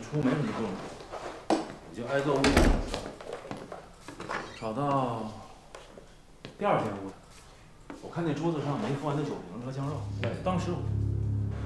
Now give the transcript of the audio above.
出没什么动静，也就挨个屋找到第二间屋，我看那桌子上没喝完的酒瓶和香肉，当时